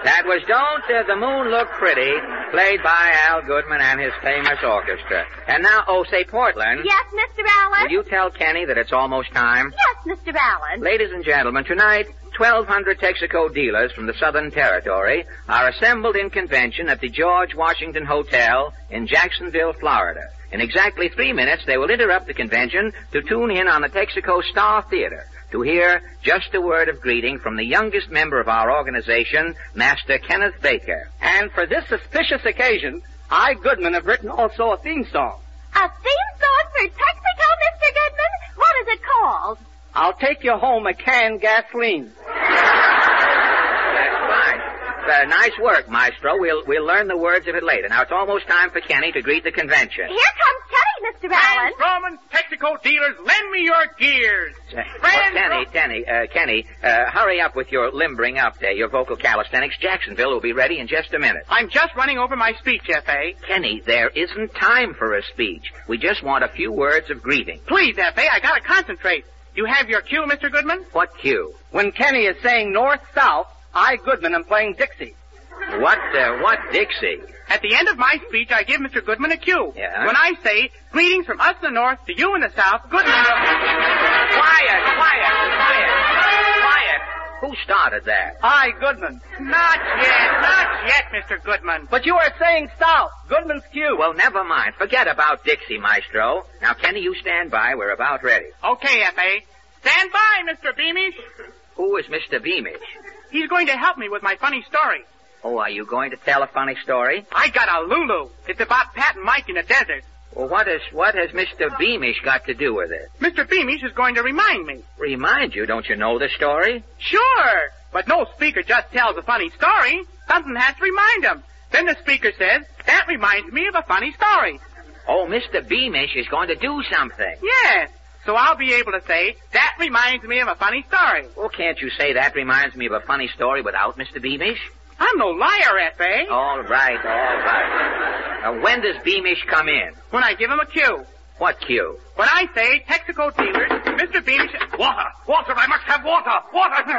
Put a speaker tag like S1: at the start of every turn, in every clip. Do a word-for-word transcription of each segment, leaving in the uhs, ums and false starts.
S1: That was Don't uh, the Moon Look Pretty, played by Al Goodman and his famous orchestra. And now, oh, say, Portland.
S2: Yes, Mister Allen?
S1: Will you tell Kenny that it's almost time?
S2: Yes, Mister Allen.
S1: Ladies and gentlemen, tonight, twelve hundred Texaco dealers from the Southern Territory are assembled in convention at the George Washington Hotel in Jacksonville, Florida. In exactly three minutes, they will interrupt the convention to tune in on the Texaco Star Theater to hear just a word of greeting from the youngest member of our organization, Master Kenneth Baker.
S3: And for this auspicious occasion, I, Goodman, have written also a theme song.
S2: A theme song for Texaco, Mister Goodman? What is it called?
S3: I'll take you home a canned gasoline.
S1: That's fine. Uh, nice work, Maestro. We'll we'll learn the words of it later. Now, it's almost time for Kenny to greet the convention.
S2: Here comes Kenny, Mister Allen.
S4: Roman Texaco dealers, lend me your gears.
S1: Uh, well, Kenny, Kenny, uh, Kenny, uh, hurry up with your limbering up day, your vocal calisthenics. Jacksonville will be ready in just a minute.
S4: I'm just running over my speech, F A.
S1: Kenny, there isn't time for a speech. We just want a few words of greeting.
S4: Please, F A, I gotta concentrate. You have your cue, Mister Goodman?
S1: What cue?
S3: When Kenny is saying north-south, I, Goodman, am playing Dixie.
S1: What, uh, what Dixie?
S4: At the end of my speech, I give Mister Goodman a cue.
S1: Yeah?
S4: When I say, greetings from us in the north to you in the south, Goodman will...
S1: Quiet, quiet, quiet, quiet. Who started that?
S3: I, Goodman.
S4: Not yet, not yet, Mister Goodman.
S3: But you are saying south. Goodman's cue.
S1: Well, never mind. Forget about Dixie, Maestro. Now, Kenny, you stand by. We're about ready.
S4: Okay, F A. Stand by, Mister Beamish.
S1: Who is Mister Beamish?
S4: He's going to help me with my funny story.
S1: Oh, are you going to tell a funny story?
S4: I got a Lulu. It's about Pat and Mike in the desert.
S1: Well, what is what has Mister Beamish got to do with it?
S4: Mister Beamish is going to remind me.
S1: Remind you? Don't you know the story?
S4: Sure. But no speaker just tells a funny story. Something has to remind him. Then the speaker says, that reminds me of a funny story.
S1: Oh, Mister Beamish is going to do something.
S4: Yes. So I'll be able to say, that reminds me of a funny story.
S1: Well, can't you say that reminds me of a funny story without Mister Beamish?
S4: I'm no liar, F A.
S1: All right, all right. Now, when does Beamish come in?
S4: When I give him a cue.
S1: What cue?
S4: When I say, Texaco dealers, Mister Beamish... Water! Water! I must have water! Water!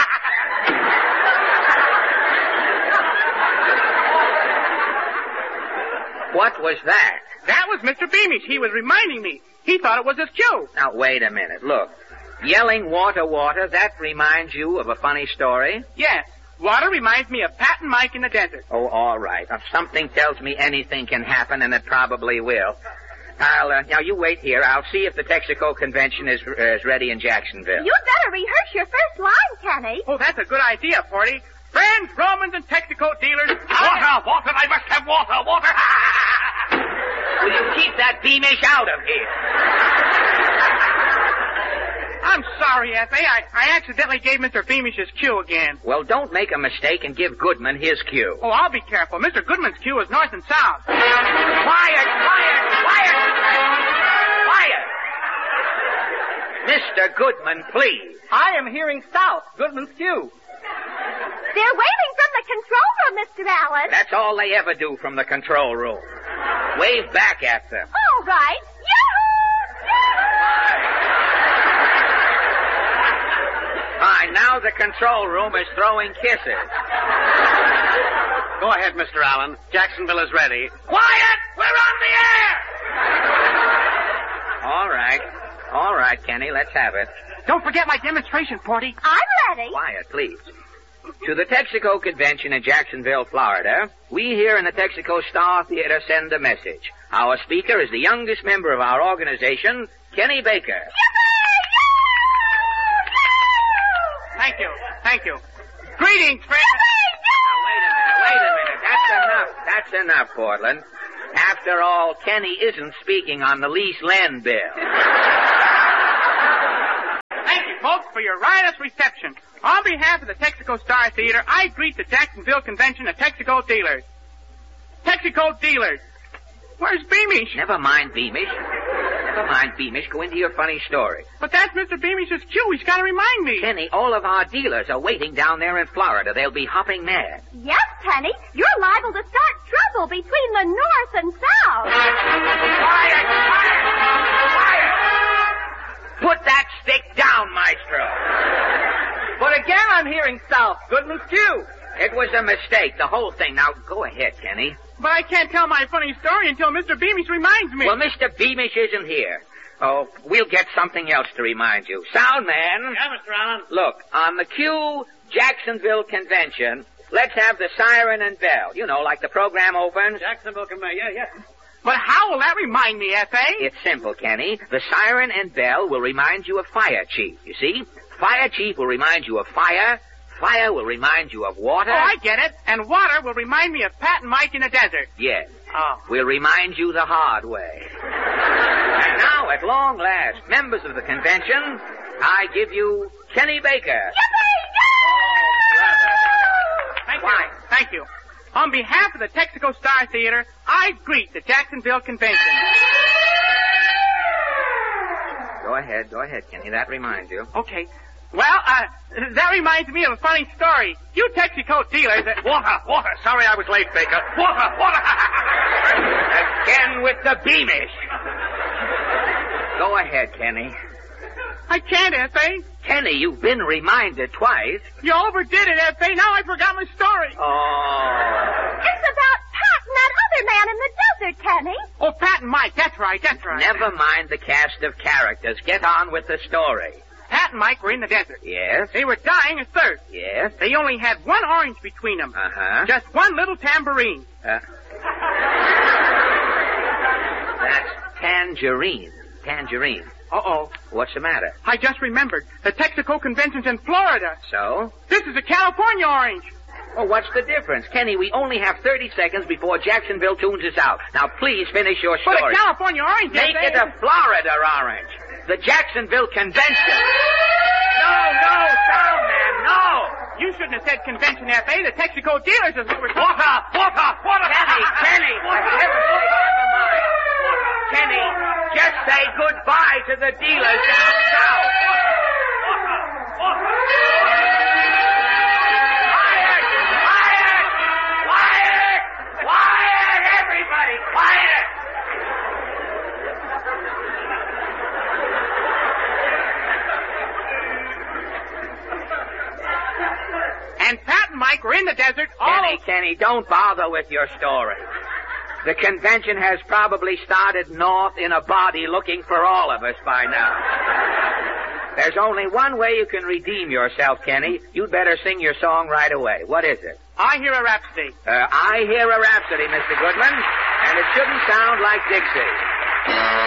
S1: What was that?
S4: That was Mister Beamish. He was reminding me. He thought it was his cue.
S1: Now, wait a minute. Look. Yelling water, water, that reminds you of a funny story?
S4: Yes. Water reminds me of Pat and Mike in the desert.
S1: Oh, all right. If something tells me anything can happen, and it probably will. I'll, uh, now you wait here. I'll see if the Texaco convention is, uh, is ready in Jacksonville.
S2: You'd better rehearse your first line, Kenny.
S4: Oh, that's a good idea, Porty. Friends, Romans, and Texaco dealers. Water, water, I must have water, water.
S1: Will you keep that Beamish out of here?
S4: I'm sorry, F A. I, I accidentally gave Mister Beamish his cue again.
S1: Well, don't make a mistake and give Goodman his cue.
S4: Oh, I'll be careful. Mister Goodman's cue is north and south.
S1: Quiet, quiet, quiet! Quiet! Mister Goodman, please.
S3: I am hearing south. Goodman's cue.
S2: They're waving from the control room, Mister Allen.
S1: That's all they ever do from the control room. Wave back at them.
S2: All right. Yahoo!
S1: Fine, now the control room is throwing kisses.
S3: Go ahead, Mister Allen. Jacksonville is ready.
S1: Quiet! We're on the air! All right. All right, Kenny, let's have it.
S4: Don't forget my demonstration, Porty.
S2: I'm ready.
S1: Quiet, please. To the Texaco convention in Jacksonville, Florida, we here in the Texaco Star Theater send a message. Our speaker is the youngest member of our organization, Kenny Baker.
S4: Thank you. Thank you. Greetings, friends.
S1: Now, wait a minute. Wait a minute. That's enough. That's enough, Portland. After all, Kenny isn't speaking on the lease lend bill.
S4: Thank you, folks, for your riotous reception. On behalf of the Texaco Star Theater, I greet the Jacksonville Convention of Texaco dealers. Texaco dealers. Where's Beamish?
S1: Never mind Beamish. Never mind Beamish. Go into your funny story.
S4: But that's Mister Beamish's cue. He's got to remind me.
S1: Kenny, all of our dealers are waiting down there in Florida. They'll be hopping mad.
S2: Yes, Kenny. You're liable to start trouble between the north and south.
S1: Quiet! Quiet! Quiet! Put that stick down, Maestro.
S3: But again, I'm hearing south. Goodman's cue.
S1: It was a mistake, the whole thing. Now, go ahead, Kenny.
S4: But I can't tell my funny story until Mister Beamish reminds me.
S1: Well, Mister Beamish isn't here. Oh, we'll get something else to remind you. Sound man.
S3: Yeah, Mister Allen.
S1: Look, on the Q Jacksonville Convention, let's have the siren and bell. You know, like the program opens.
S3: Jacksonville Convention, yeah, yeah.
S4: But how will that remind me, F A?
S1: It's simple, Kenny. The siren and bell will remind you of Fire Chief, you see? Fire Chief will remind you of fire. Fire will remind you of water.
S4: Oh, I get it. And water will remind me of Pat and Mike in the desert.
S1: Yes.
S4: Oh.
S1: We'll remind you the hard way. And now, at long last, members of the convention, I give you Kenny Baker.
S4: Thank you. Thank you. On behalf of the Texaco Star Theater, I greet the Jacksonville Convention.
S1: Go ahead, go ahead, Kenny. That reminds you.
S4: Okay. Well, uh, that reminds me of a funny story. You Texaco dealers... Uh,
S3: Water, water. Sorry I was late, Baker. Water, water.
S1: Again with the Beamish. Go ahead, Kenny.
S4: I can't, F A.
S1: Kenny, you've been reminded twice.
S4: You overdid it, F A. Now I forgot my story.
S1: Oh.
S2: It's about Pat and that other man in the desert, Kenny.
S4: Oh, Pat and Mike. That's right, that's right.
S1: Never mind the cast of characters. Get on with the story.
S4: Pat and Mike were in the desert.
S1: Yes?
S4: They were dying of thirst.
S1: Yes?
S4: They only had one orange between them.
S1: Uh-huh.
S4: Just one little tambourine.
S1: Uh, that's tangerine. Tangerine.
S4: Uh-oh.
S1: What's the matter?
S4: I just remembered. The Texaco Convention's in Florida.
S1: So?
S4: This is a California orange.
S1: Oh, what's the difference? Kenny, we only have thirty seconds before Jacksonville tunes us out. Now, please finish your story.
S4: But a California orange,
S1: Make
S4: F A.
S1: it a Florida orange. The Jacksonville Convention. No, no, sound man, no.
S4: You shouldn't have said convention, F A. The Texaco dealers is what we're talking
S3: Water, water, water.
S1: Kenny, Kenny, for heaven's sake, never mind. Kenny, just say goodbye to the dealers down south. Quiet! Quiet! Quiet! Quiet, everybody! Quiet!
S4: And Pat and Mike were in the desert all...
S1: Kenny, Kenny, don't bother with your story. The convention has probably started north in a body looking for all of us by now. There's only one way you can redeem yourself, Kenny. You'd better sing your song right away. What is it?
S4: I hear a rhapsody.
S1: Uh, I hear a rhapsody, Mister Goodman, and it shouldn't sound like Dixie.